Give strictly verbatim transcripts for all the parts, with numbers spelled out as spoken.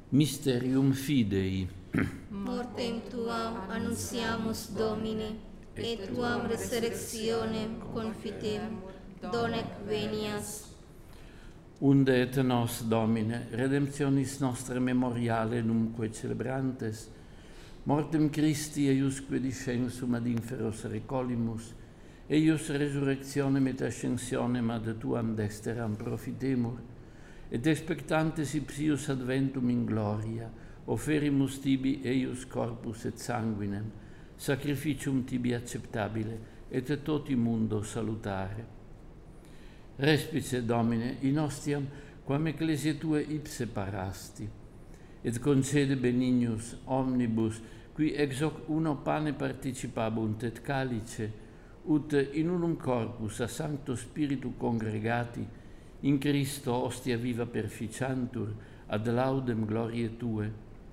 Mysterium Fidei. Mortem Tuam annunciamus Domine, et Tuam resurrectionem confitem, donec venias. Unde et nos, Domine, redemptionis nostre memoriale numque celebrantes, mortem Christi eiusque discensum ad inferos recolimus, eius resurrectionem et ascensionem ad Tuam dexteram profitemur, et expectantes ipsius adventum in gloria, offerimus tibi eius corpus et sanguinem, sacrificium tibi acceptabile, et toti mundo salutare. Respice, Domine, in ostiam, quam ecclesiae Tue ipse parasti, et concede benignus omnibus, qui ex hoc uno pane participabunt et calice, ut in unum corpus a Sancto Spiritu congregati, in Christo ostia viva perficiantur, ad laudem gloriae Tue.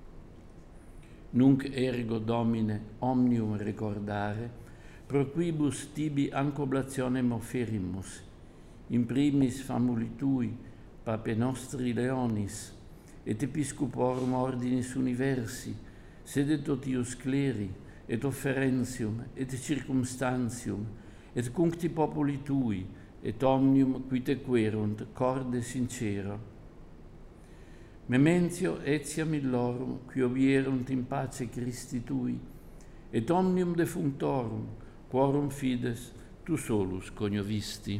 Nunc ergo, Domine, omnium recordare, pro quibus tibi anco oblationem offerimus, in primis famuli Tui, Pape nostri Leonis, et Episcoporum ordinis universi, sede totius cleri, et offerentium, et circumstantium, et cuncti populi Tui, et omnium qui te querunt corde sincero. Mementio etiam illorum, qui obierunt in pace Christi Tui, et omnium defunctorum, quorum fides Tu solus coniovisti.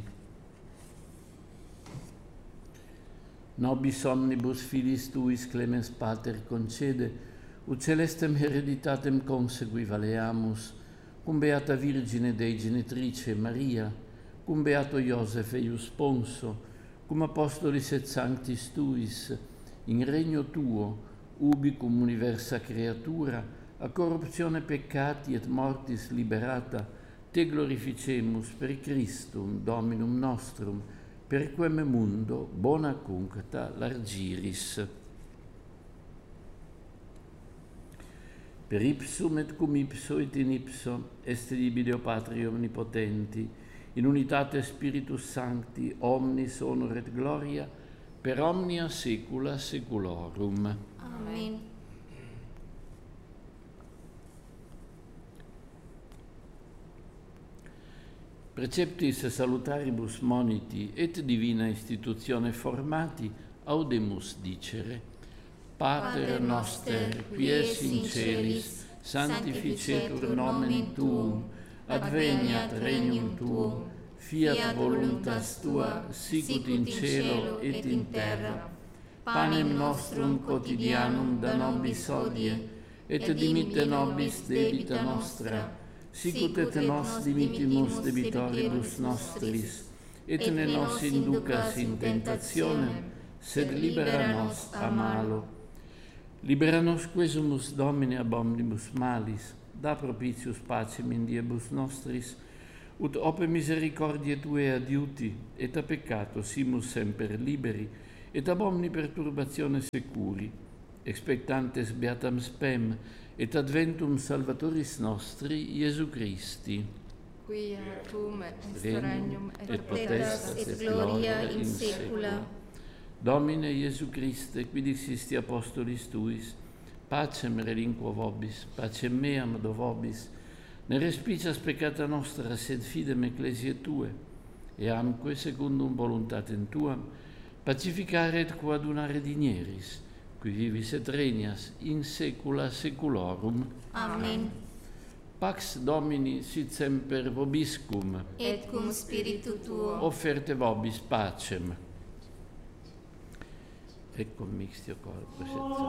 Nobis omnibus filis Tuis clemens Pater concede, ut celestem hereditatem consegui valeamus, cum beata Virgine Dei Genetrice Maria, cum beato Iosef eius sponso, cum apostolis et sanctis Tuis, in regno Tuo, ubi cum universa creatura, a corruptione peccati et mortis liberata, te glorificemus per Christum, Dominum nostrum, per quem mundo bona cuncta largiris. Per ipsum et cum ipso et in ipso est dibi Deo Patri omnipotenti, in unitate Spiritus Sancti, omnis honor et gloria, per omnia saecula saeculorum. Amen. Preceptis salutaribus moniti et divina institutione formati, audemus dicere: Pater noster, qui es in celis, sanctificetur nomen Tuum, adveniat regnum Tuum, fiat voluntas Tua, sicut in cielo et in terra. Panem nostrum quotidianum da nobis hodie, et dimitte nobis debita nostra, sicut et nos dimittimus debitoribus nostris, et ne nos inducas in tentationem, sed libera nos a malo. Libera nos quesumus, Domine, ab omnibus malis, da propitius pacem in diebus nostris, ut ope misericordiae Tue adiuti, et a peccato simus semper liberi, et ab omni perturbatione securi, expectantes beatam spem, et adventum Salvatoris nostri, Iesu Christi. Quia Tuum est Regnum regnum et et potestas potestas et et gloria in saecula. saecula. Domine Iesu Christe, qui dixisti apostolis Tuis, pacem relinquo vobis, pacem meam do vobis, ne respicias peccata nostra, sed fidem ecclesiae Tue, e amque secundum voluntatem Tuam, pacificare et coadunare digneris, qui vivis et regnas in saecula saeculorum. Amen. Pax Domini sit semper vobiscum, Et cum spiritu Tuo. offerte vobis pacem. Ecco mixtio corpus et